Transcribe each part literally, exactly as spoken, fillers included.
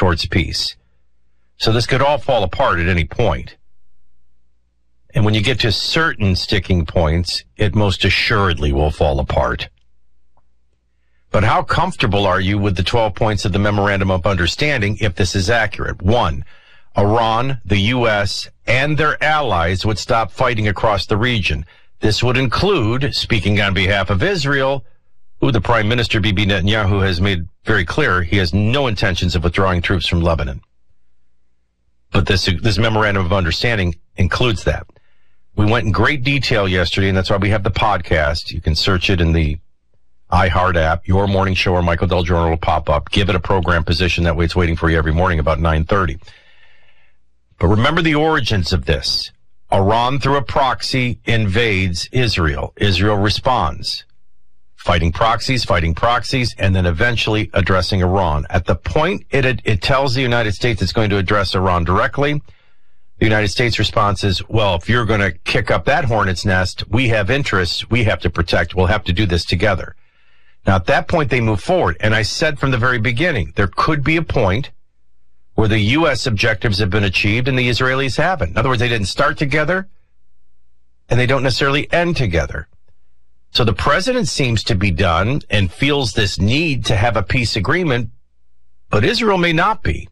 towards peace. So this could all fall apart at any point. And when you get to certain sticking points, it most assuredly will fall apart. But how comfortable are you with the twelve points of the Memorandum of Understanding if this is accurate? One, Iran, the U S, and their allies would stop fighting across the region. This would include, speaking on behalf of Israel, who the Prime Minister, Bibi Netanyahu, has made very clear he has no intentions of withdrawing troops from Lebanon. But this, this Memorandum of Understanding includes that. We went in great detail yesterday, and that's why we have the podcast. You can search it in the iHeart app. Your Morning Show or Michael Del Giorno will pop up. Give it a program position. That way it's waiting for you every morning about nine thirty. But remember the origins of this. Iran, through a proxy, invades Israel. Israel responds. Fighting proxies, fighting proxies, and then eventually addressing Iran. At the point it, it tells the United States it's going to address Iran directly, the United States response is, well, if you're going to kick up that hornet's nest, we have interests we have to protect. We'll have to do this together. Now, at that point, they move forward. And I said from the very beginning, there could be a point where the U S objectives have been achieved and the Israelis haven't. In other words, they didn't start together and they don't necessarily end together. So the president seems to be done and feels this need to have a peace agreement, but Israel may not be.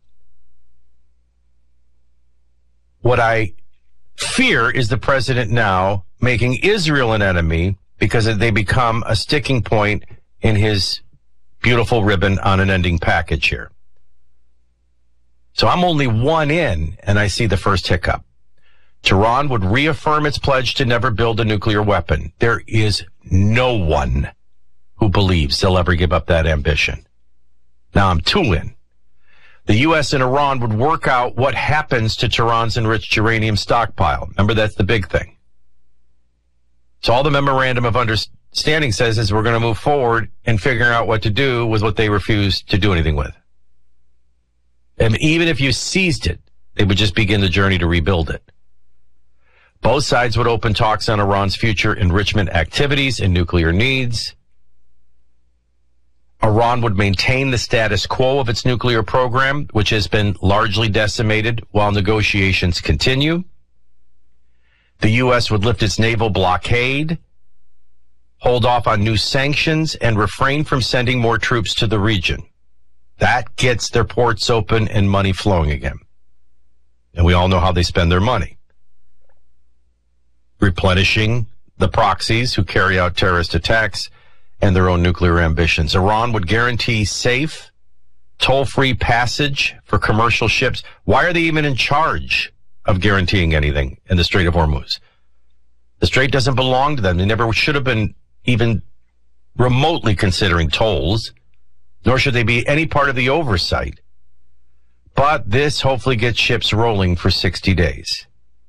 What I fear is the president now making Israel an enemy because they become a sticking point in his beautiful ribbon on an ending package here. So I'm only one in, and I see the first hiccup. Tehran would reaffirm its pledge to never build a nuclear weapon. There is no one who believes they'll ever give up that ambition. Now I'm two in. The U S and Iran would work out what happens to Tehran's enriched uranium stockpile. Remember, that's the big thing. So all the Memorandum of Understanding says is we're going to move forward and figure out what to do with what they refuse to do anything with. And even if you seized it, they would just begin the journey to rebuild it. Both sides would open talks on Iran's future enrichment activities and nuclear needs. Iran would maintain the status quo of its nuclear program, which has been largely decimated, while negotiations continue. The U S would lift its naval blockade, hold off on new sanctions, and refrain from sending more troops to the region. That gets their ports open and money flowing again. And we all know how they spend their money. Replenishing the proxies who carry out terrorist attacks and their own nuclear ambitions. Iran would guarantee safe, toll-free passage for commercial ships. Why are they even in charge of guaranteeing anything in the Strait of Hormuz? The Strait doesn't belong to them. They never should have been even remotely considering tolls, nor should they be any part of the oversight. But this hopefully gets ships rolling for sixty days.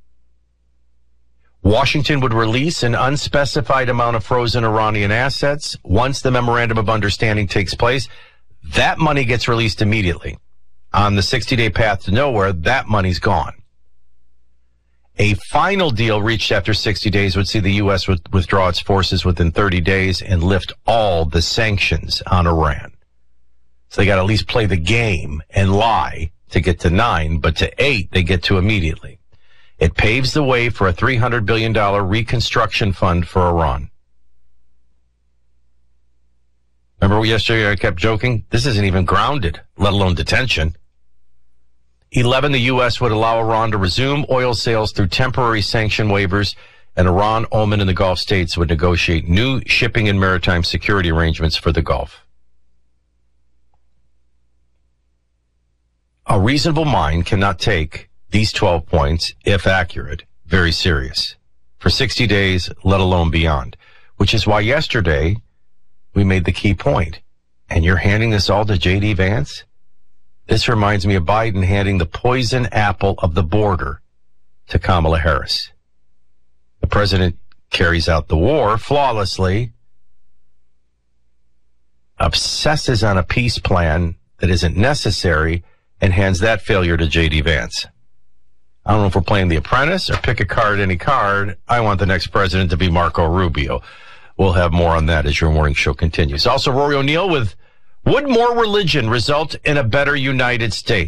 Washington would release an unspecified amount of frozen Iranian assets. Once the Memorandum of Understanding takes place, that money gets released immediately. On the sixty-day path to nowhere, that money's gone. A final deal reached after sixty days would see the U S would withdraw its forces within thirty days and lift all the sanctions on Iran. So they got to at least play the game and lie to get to nine, but to eight, they get to immediately. It paves the way for a three hundred billion dollars reconstruction fund for Iran. Remember yesterday I kept joking? This isn't even grounded, let alone detention. eleven, the U S would allow Iran to resume oil sales through temporary sanction waivers, and Iran, Oman, and the Gulf states would negotiate new shipping and maritime security arrangements for the Gulf. A reasonable mind cannot take these twelve points, if accurate, very serious for sixty days, let alone beyond, which is why yesterday we made the key point. And you're handing this all to J D Vance? This reminds me of Biden handing the poison apple of the border to Kamala Harris. The president carries out the war flawlessly, obsesses on a peace plan that isn't necessary, and hands that failure to J D Vance. I don't know if we're playing The Apprentice or pick a card, any card. I want the next president to be Marco Rubio. We'll have more on that as your morning show continues. Also, Rory O'Neill with, would more religion result in a better United States?